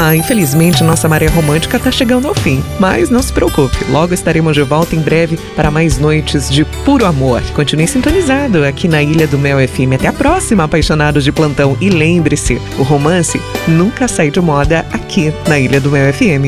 Infelizmente nossa maré romântica está chegando ao fim, mas não se preocupe, logo estaremos de volta em breve para mais noites de puro amor. Continue sintonizado aqui na Ilha do Mel FM. Até a próxima, apaixonados de plantão. E lembre-se, o romance nunca sai de moda aqui na Ilha do Mel FM.